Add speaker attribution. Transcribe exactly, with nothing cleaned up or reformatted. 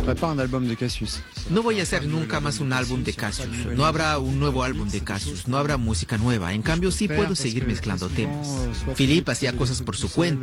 Speaker 1: No voy a hacer nunca más un álbum de Cassius. No habrá un nuevo álbum de Cassius. No habrá música nueva. En cambio, sí puedo seguir mezclando temas. Philippe hacía cosas por su cuenta.